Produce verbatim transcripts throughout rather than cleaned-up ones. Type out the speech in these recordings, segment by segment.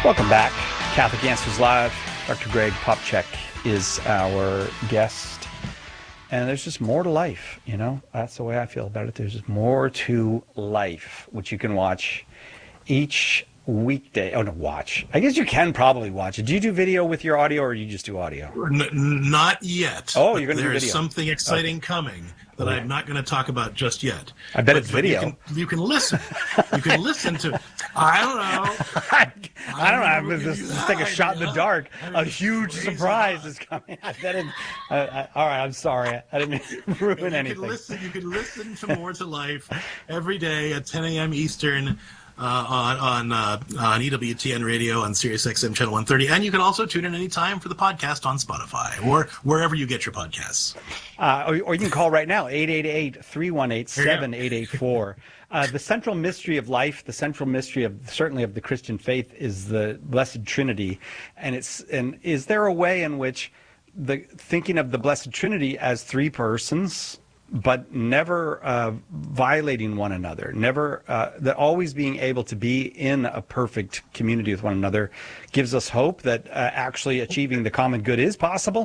Welcome back. Catholic Answers Live. Doctor Greg Popcak is our guest. And there's just more to life, you know? That's the way I feel about it. There's just more to life, which you can watch each weekday. Oh, no, watch. I guess you can probably watch it. Do you do video with your audio, or you just do audio? N- not yet. Oh, you're going to do video. There's something exciting okay. coming that I'm not going to talk about just yet. I bet but, it's video. You can, you can listen. You can listen to. I don't know. I, I don't know. I'm just, just take a shot in the dark. A huge crazy. surprise is coming. I bet it, uh, I, all right, I'm sorry. I didn't mean to ruin you anything. Can listen, you can listen to More to Life every day at ten a.m. Eastern. Uh, on on, uh, on E W T N Radio on Sirius X M channel one thirty, and you can also tune in anytime for the podcast on Spotify or wherever you get your podcasts. Uh, or, or you can call right now, eight eight eight, three one eight, seven eight eight four. Uh, the central mystery of life, the central mystery of certainly of the Christian faith, is the Blessed Trinity, and it's and is there a way in which the thinking of the Blessed Trinity as three persons, but never uh, violating one another, never uh, that always being able to be in a perfect community with one another, gives us hope that uh, actually achieving the common good is possible?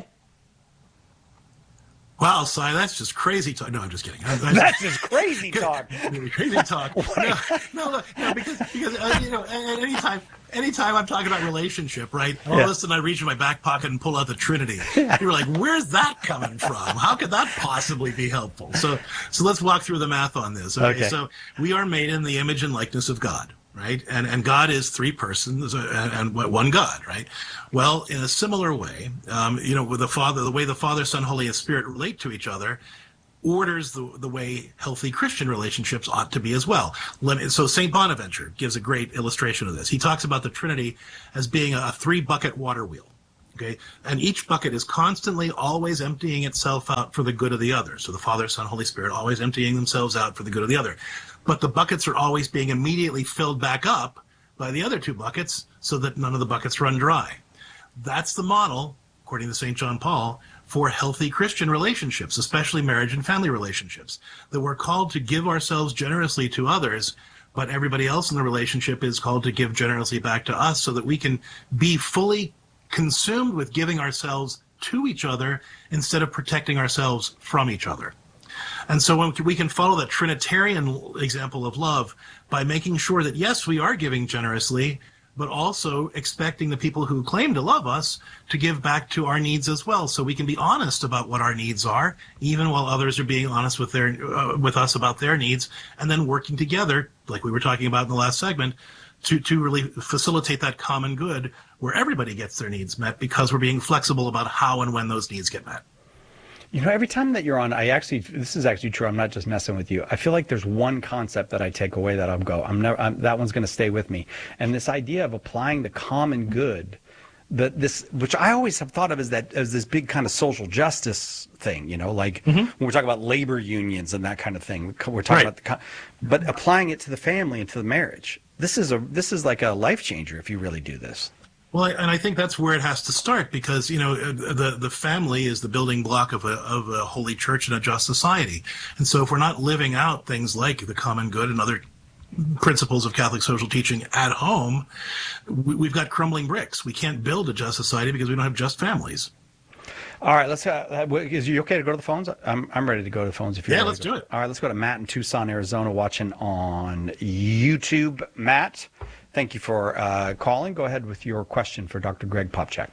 Wow, Si, that's just crazy talk. No, I'm just kidding. I'm, I'm that's just crazy talk. Crazy talk. No, no, no, because because uh, you know, at any time, anytime I'm talking about relationship, right? All yeah. of a sudden, I reach in my back pocket and pull out the Trinity. You're like, where's that coming from? How could that possibly be helpful? So, so let's walk through the math on this. Okay, okay. So we are made in the image and likeness of God. Right, and and God is three persons and, and one God, right? Well, in a similar way, um, you know, with the Father, the way the Father, Son, Holy Spirit relate to each other, orders the the way healthy Christian relationships ought to be as well. Let me, so Saint Bonaventure gives a great illustration of this. He talks about the Trinity as being a three bucket water wheel. Okay, and each bucket is constantly, always emptying itself out for the good of the other. So the Father, Son, Holy Spirit, always emptying themselves out for the good of the other. But the buckets are always being immediately filled back up by the other two buckets so that none of the buckets run dry. That's the model, according to Saint John Paul, for healthy Christian relationships, especially marriage and family relationships, that we're called to give ourselves generously to others, but everybody else in the relationship is called to give generously back to us so that we can be fully consumed with giving ourselves to each other instead of protecting ourselves from each other. And so when we can follow that Trinitarian example of love by making sure that, yes, we are giving generously, but also expecting the people who claim to love us to give back to our needs as well, so we can be honest about what our needs are, even while others are being honest with their uh, with us about their needs, and then working together, like we were talking about in the last segment, to, to really facilitate that common good where everybody gets their needs met because we're being flexible about how and when those needs get met. You know, every time that you're on, I actually, this is actually true. I'm not just messing with you. I feel like there's one concept that I take away that I'll go, I'm never, I'm, that one's going to stay with me. And this idea of applying the common good, that this, which I always have thought of as that, as this big kind of social justice thing, you know, like mm-hmm. when we're talking about labor unions and that kind of thing, we're talking right. about the, but applying it to the family and to the marriage. This is a, this is like a life changer if you really do this. Well, and I think that's where it has to start because, you know, the the family is the building block of a of a holy church and a just society. And so if we're not living out things like the common good and other principles of Catholic social teaching at home, we've got crumbling bricks. We can't build a just society because we don't have just families. All right, let's. Uh, is you okay to go to the phones? I'm I'm ready to go to the phones if you're. Yeah, ready let's to go. do it. All right, let's go to Matt in Tucson, Arizona, watching on YouTube. Matt, thank you for uh, calling. Go ahead with your question for Doctor Greg Popcak.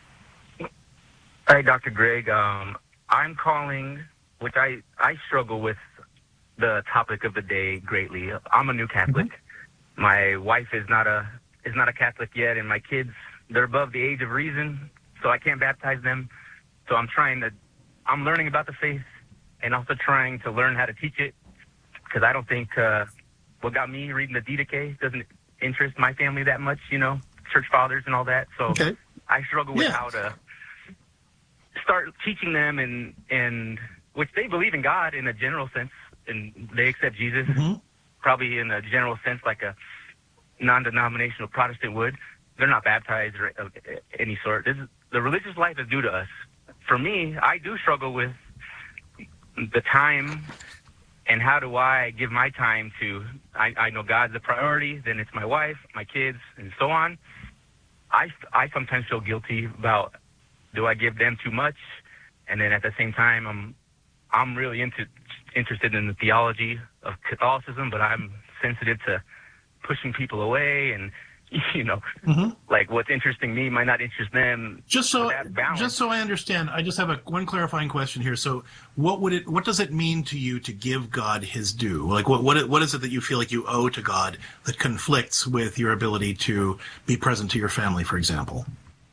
Hi, Doctor Greg. Um, I'm calling, which I I struggle with the topic of the day greatly. I'm a new Catholic. Mm-hmm. My wife is not a is not a Catholic yet, and my kids, they're above the age of reason, so I can't baptize them. So I'm trying to, I'm learning about the faith and also trying to learn how to teach it because I don't think uh, what got me reading the Didache doesn't interest my family that much, you know, church fathers and all that. So okay. I struggle with yeah. how to start teaching them and, and which they believe in God in a general sense and they accept Jesus mm-hmm. probably in a general sense like a non-denominational Protestant would. They're not baptized or of any sort. This is, the religious life is due to us. For me, I do struggle with the time and how do I give my time to, I, I know God's the priority, then it's my wife, my kids, and so on. I, I sometimes feel guilty about, do I give them too much? And then at the same time, I'm I'm really into interested in the theology of Catholicism, but I'm sensitive to pushing people away, and you know, mm-hmm. like what's interesting me might not interest them. Just so, just so I understand, I just have a one clarifying question here. So, what would it? What does it mean to you to give God His due? Like, what what what is it that you feel like you owe to God that conflicts with your ability to be present to your family, for example?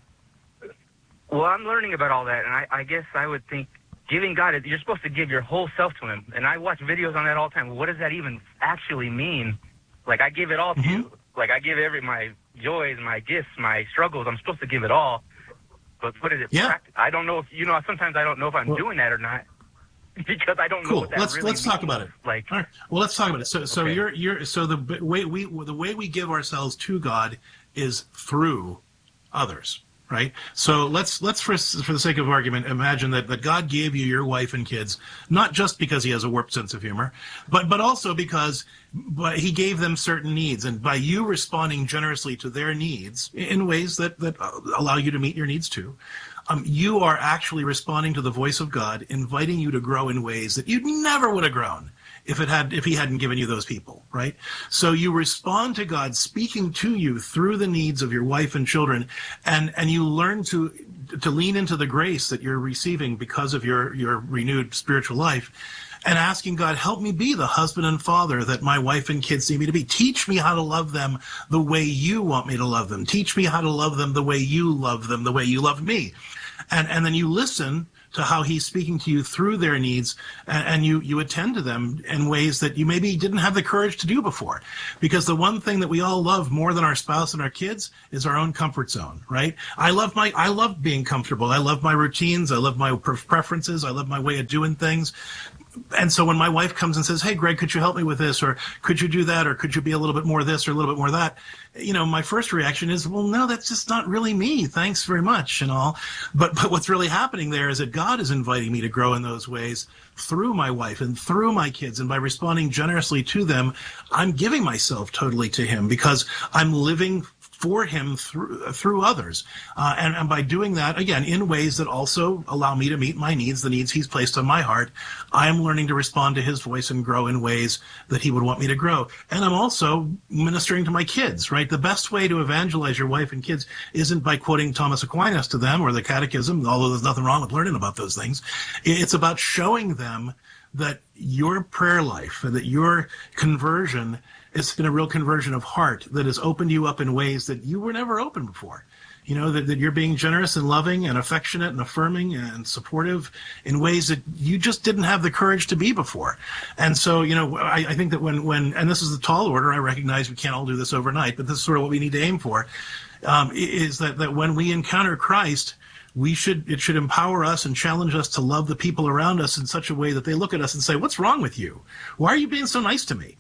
Well, I'm learning about all that, and I, I guess I would think giving God, you're supposed to give your whole self to Him. And I watch videos on that all the time. What does that even actually mean? Like, I give it all to mm-hmm. you. Like, I give every my joys, my gifts, my struggles. I'm supposed to give it all. But what is it? Yeah. Practice? I don't know if, you know, sometimes I don't know if I'm well, doing that or not. Because I don't cool. know what that let's, really Let's means. talk about it. Like, all right. Well, let's talk about it. So, so okay. you're, you're, so the way we, the way we give ourselves to God is through others. Right. So let's let's for for the sake of argument imagine that, that God gave you your wife and kids, not just because He has a warped sense of humor, but but also because but He gave them certain needs, and by you responding generously to their needs in ways that that allow you to meet your needs too, um, you are actually responding to the voice of God, inviting you to grow in ways that you never would have grown if it had if He hadn't given you those people, right? So you respond to God speaking to you through the needs of your wife and children, and and you learn to to lean into the grace that you're receiving because of your your renewed spiritual life, and asking God, help me be the husband and father that my wife and kids need me to be. Teach me how to love them the way you want me to love them. Teach me how to love them the way you love them, the way you love me. And and then you listen to how He's speaking to you through their needs, and, and you, you attend to them in ways that you maybe didn't have the courage to do before. Because the one thing that we all love more than our spouse and our kids is our own comfort zone, right? I love my, I love being comfortable. I love my routines. I love my preferences. I love my way of doing things. And so when my wife comes and says, hey, Greg, could you help me with this? Or could you do that? Or could you be a little bit more this or a little bit more that? You know, my first reaction is, well, no, that's just not really me. Thanks very much and all. But but what's really happening there is that God is inviting me to grow in those ways through my wife and through my kids. And by responding generously to them, I'm giving myself totally to Him because I'm living for Him through through others. Uh, and, and by doing that, again, in ways that also allow me to meet my needs, the needs He's placed on my heart, I'm learning to respond to His voice and grow in ways that He would want me to grow. And I'm also ministering to my kids, right? The best way to evangelize your wife and kids isn't by quoting Thomas Aquinas to them or the Catechism, although there's nothing wrong with learning about those things. It's about showing them that your prayer life and that your conversion has been a real conversion of heart that has opened you up in ways that you were never open before. You know, that, that you're being generous and loving and affectionate and affirming and supportive in ways that you just didn't have the courage to be before. And so, you know, I, I think that when, when, and this is the tall order, I recognize we can't all do this overnight, but this is sort of what we need to aim for, um, is that, that when we encounter Christ, we should, it should empower us and challenge us to love the people around us in such a way that they look at us and say, what's wrong with you? Why are you being so nice to me?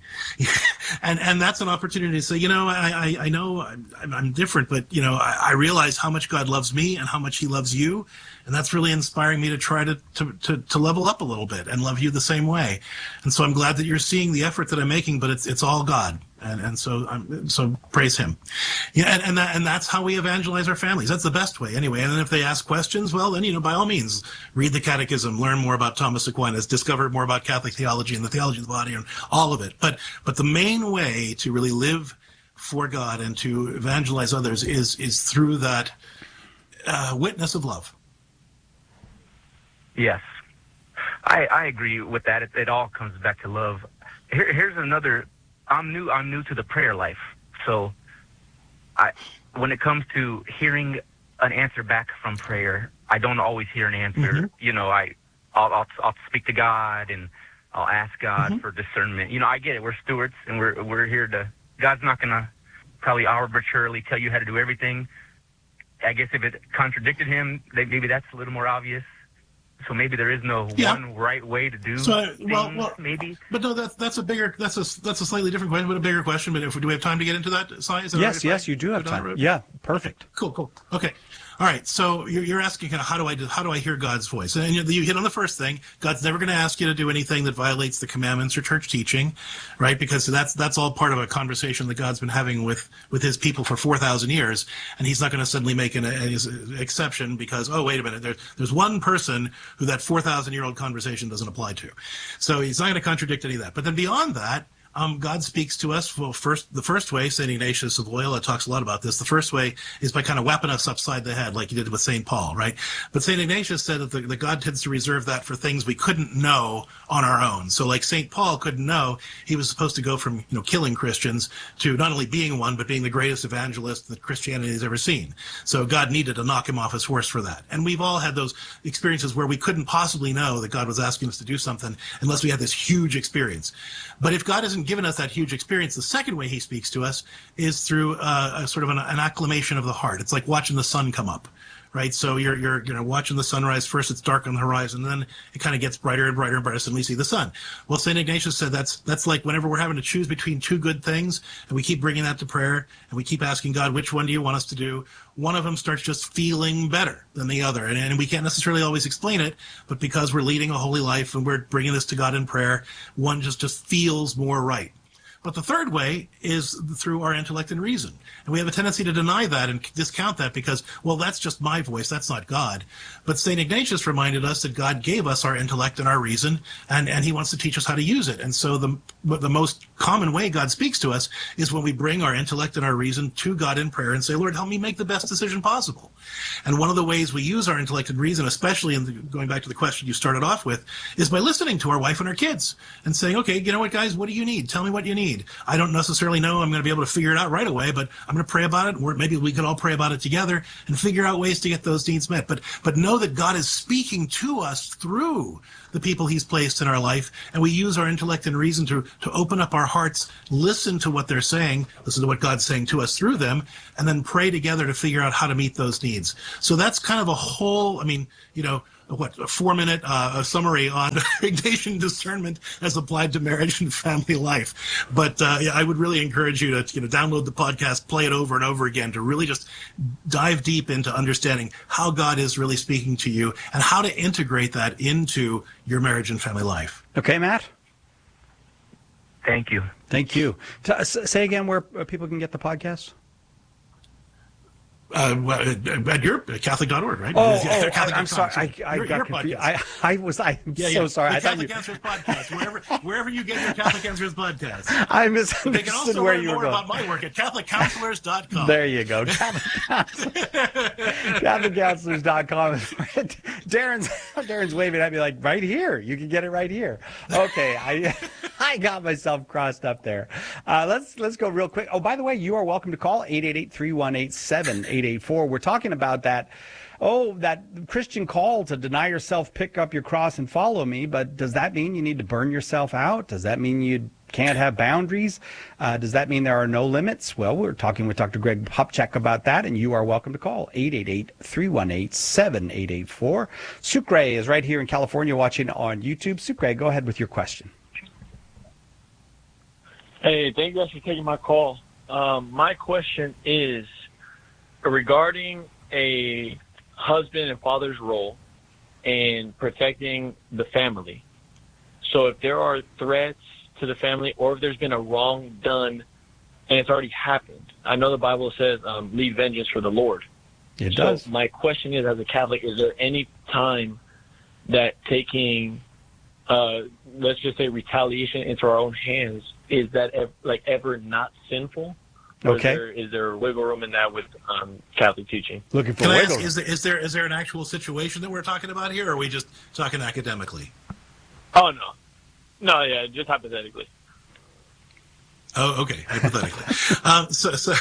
and and that's an opportunity to say, you know, I, I, I know I'm, I'm different, but, you know, I, I realize how much God loves me and how much He loves you. And that's really inspiring me to try to, to, to, to level up a little bit and love you the same way. And so I'm glad that you're seeing the effort that I'm making, but it's it's all God. And and so I'm, so praise Him. Yeah, and and, that, and that's how we evangelize our families. That's the best way anyway. And then if they ask questions, well, then, you know, by all means, read the Catechism, learn more about Thomas Aquinas, discover more about Catholic theology and the theology of the body and all of it. But but the main way to really live for God and to evangelize others is is through that uh, witness of love. Yes, I, I agree with that. It, it all comes back to love. Here, here's another. I'm new. I'm new to the prayer life. So, I when it comes to hearing an answer back from prayer, I don't always hear an answer. Mm-hmm. You know, I I'll, I'll I'll speak to God and I'll ask God mm-hmm. for discernment. You know, I get it. We're stewards and we're we're here to. God's not gonna probably arbitrarily tell you how to do everything. I guess if it contradicted Him, then maybe that's a little more obvious. so maybe there is no Yeah. one right way to do So, uh, things. well, well, maybe. But no, that's that's a bigger that's a that's a slightly different question, but a bigger question. But if do we have time to get into that, Si? Is that Yes, right? yes, you do have Go down time. that road? Yeah, perfect. Cool, cool. Okay. All right. So you're, you're asking kind of how do I do, how do I hear God's voice? And you, you hit on the first thing. God's never going to ask you to do anything that violates the commandments or church teaching, right? Because that's that's all part of a conversation that God's been having with with His people for four thousand years, and He's not going to suddenly make an, an exception because oh wait a minute, there, there's one person who that four thousand year old conversation doesn't apply to. So He's not going to contradict any of that. But then beyond that. Um, God speaks to us. Well, first, the first way, Saint Ignatius of Loyola talks a lot about this. The first way is by kind of whapping us upside the head, like he did with Saint Paul, right? But Saint Ignatius said that, the, that God tends to reserve that for things we couldn't know on our own. So, like Saint Paul couldn't know he was supposed to go from you know killing Christians to not only being one, but being the greatest evangelist that Christianity has ever seen. So God needed to knock him off his horse for that. And we've all had those experiences where we couldn't possibly know that God was asking us to do something unless we had this huge experience. But if God isn't given us that huge experience, the second way He speaks to us is through uh, a sort of an, an acclamation of the heart. It's like watching the sun come up, right? So you're you're you know watching the sunrise. First, it's dark on the horizon, then it kind of gets brighter and brighter and brighter. Suddenly, you see the sun. Well, Saint Ignatius said that's that's like whenever we're having to choose between two good things, and we keep bringing that to prayer, and we keep asking God, which one do you want us to do? One of them starts just feeling better than the other, and, and we can't necessarily always explain it, but because we're leading a holy life and we're bringing this to God in prayer, one just just feels more right. But the third way is through our intellect and reason. And we have a tendency to deny that and discount that because, well, that's just my voice. That's not God. But Saint Ignatius reminded us that God gave us our intellect and our reason, and, and He wants to teach us how to use it. And so the, the most common way God speaks to us is when we bring our intellect and our reason to God in prayer and say, Lord, help me make the best decision possible. And one of the ways we use our intellect and reason, especially in the, going back to the question you started off with, is by listening to our wife and our kids and saying, okay, you know what, guys, what do you need? Tell me what you need. I don't necessarily know I'm going to be able to figure it out right away, but I'm going to pray about it, or maybe we could all pray about it together and figure out ways to get those needs met. But but know that God is speaking to us through the people He's placed in our life, and we use our intellect and reason to, to open up our hearts, listen to what they're saying, listen to what God's saying to us through them, and then pray together to figure out how to meet those needs. So that's kind of a whole, I mean, you know, what, a four-minute uh, summary on Ignatian discernment as applied to marriage and family life. But uh, yeah, I would really encourage you to you know download the podcast, play it over and over again to really just dive deep into understanding how God is really speaking to you and how to integrate that into your marriage and family life. Okay, Matt? Thank you. Thank you. T- say again where people can get the podcast. Uh, well, at your Catholic dot org, right? Oh, Yeah, oh Catholic I, I'm dot com. sorry. So I, I your, got your confused. podcast. I, I was. I'm yeah, so yeah. sorry. The I thought Catholic you. Answers podcast. Wherever, wherever you get your Catholic Answers podcast. I They can misunderstood also where learn you were more going. about my work at Catholic Counselors dot com. There you go. Catholic Counselors dot com. Darren's Darren's waving at me like right here. You can get it right here. Okay, I I got myself crossed up there. Uh, let's let's go real quick. Oh, by the way, you are welcome to call eight eight eight, three one eight, seven eight eight four. We're talking about that. Oh, that Christian call to deny yourself, pick up your cross, and follow me. But does that mean you need to burn yourself out? Does that mean you can't have boundaries? Uh, does that mean there are no limits? Well, we're talking with Doctor Greg Popcak about that, and you are welcome to call eight eight eight, three one eight, seven eight eight four. Sucre is right here in California watching on YouTube. Sucre, go ahead with your question. Hey, thank you guys for taking my call. Um, my question is regarding a husband and father's role in protecting the family. So if there are threats to the family, or if there's been a wrong done and it's already happened, I know the Bible says um, leave vengeance for the Lord. It so does. My question is, as a Catholic, is there any time that taking, uh, let's just say, retaliation into our own hands, is that ev- like ever not sinful? Or Okay. Is there, is there wiggle room in that with um, Catholic teaching? Looking for Can I wiggle ask, room. is there, is there is there an actual situation that we're talking about here, or are we just talking academically? Oh, no. No, yeah, just hypothetically. Oh, okay, hypothetically. um, so, so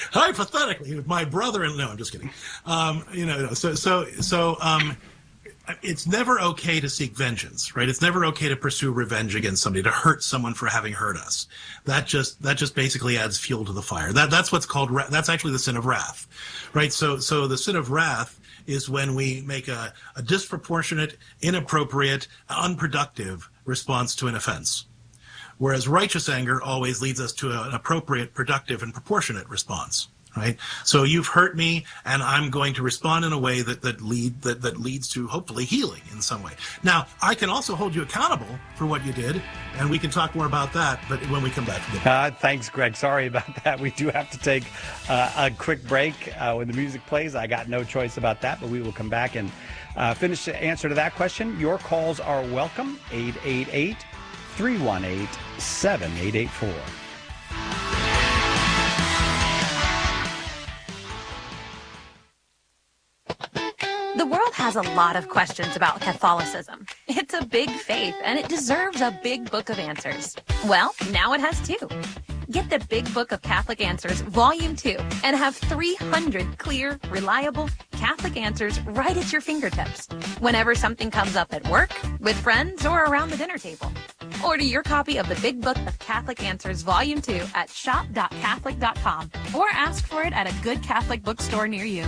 hypothetically, my brother and no, I'm just kidding. Um, you know, so so so um, it's never okay to seek vengeance, right? It's never okay to pursue revenge against somebody, to hurt someone for having hurt us. That just that just basically adds fuel to the fire. That that's what's called that's actually the sin of wrath, right? So so the sin of wrath is when we make a, a disproportionate, inappropriate, unproductive response to an offense. Whereas righteous anger always leads us to an appropriate, productive, and proportionate response. Right. So you've hurt me, and I'm going to respond in a way that that lead that, that leads to hopefully healing in some way. Now, I can also hold you accountable for what you did, and we can talk more about that. But when we come back, from the uh, thanks, Greg. Sorry about that. We do have to take uh, a quick break uh, when the music plays. I got no choice about that, but we will come back and uh, finish the answer to that question. Your calls are welcome. eight eight eight, three one eight, seven eight eight four. The world has a lot of questions about Catholicism. It's a big faith, and it deserves a big book of answers. Well, now it has two. Get the Big Book of Catholic Answers, Volume two, and have three hundred clear, reliable Catholic answers right at your fingertips, whenever something comes up at work, with friends, or around the dinner table. Order your copy of the Big Book of Catholic Answers, Volume two at shop dot catholic dot com, or ask for it at a good Catholic bookstore near you.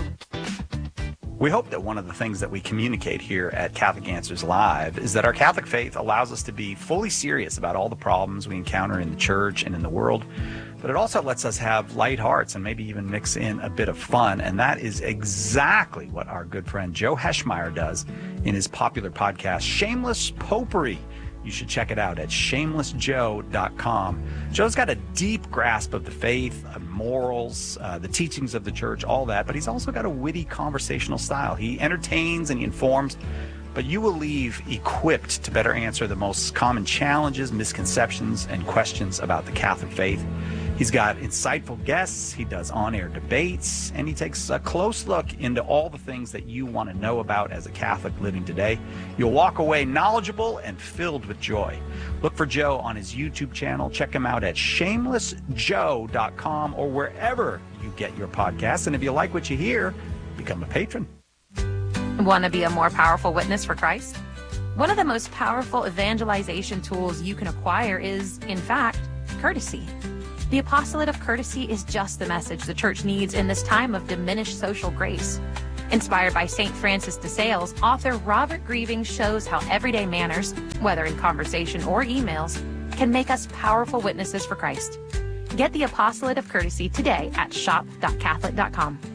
We hope that one of the things that we communicate here at Catholic Answers Live is that our Catholic faith allows us to be fully serious about all the problems we encounter in the church and in the world, but it also lets us have light hearts and maybe even mix in a bit of fun, and that is exactly what our good friend Joe Heschmeyer does in his popular podcast, Shameless Popery. You should check it out at shameless joe dot com. Joe's got a deep grasp of the faith, of morals, uh, the teachings of the church, all that, but he's also got a witty conversational style. He entertains and he informs, but you will leave equipped to better answer the most common challenges, misconceptions, and questions about the Catholic faith. He's got insightful guests, he does on-air debates, and he takes a close look into all the things that you want to know about as a Catholic living today. You'll walk away knowledgeable and filled with joy. Look for Joe on his YouTube channel. Check him out at shameless joe dot com or wherever you get your podcasts. And if you like what you hear, become a patron. Want to be a more powerful witness for Christ? One of the most powerful evangelization tools you can acquire is, in fact, courtesy. The apostolate of courtesy is just the message the church needs in this time of diminished social grace. Inspired by Saint Francis de Sales, author Robert Grieving shows how everyday manners, whether in conversation or emails, can make us powerful witnesses for Christ. Get the apostolate of courtesy today at shop dot catholic dot com.